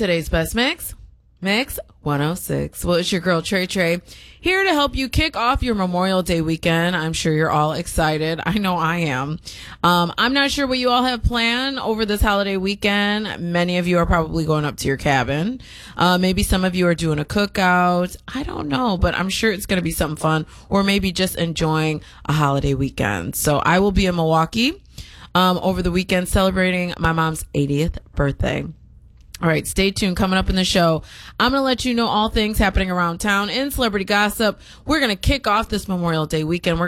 today's best mix. Mix 106. Well, it's your girl Trey here to help you kick off your Memorial Day weekend. I'm sure you're all excited. I know I am. I'm not sure what you all have planned over this holiday weekend. Many of you are probably going up to your cabin. Maybe some of you are doing a cookout. I don't know, but I'm sure it's going to be something fun, or maybe just enjoying a holiday weekend. So I will be in Milwaukee over the weekend celebrating my mom's 80th birthday. All right, stay tuned. Coming up in the show, I'm going to let you know all things happening around town in celebrity gossip. We're going to kick off this Memorial Day weekend.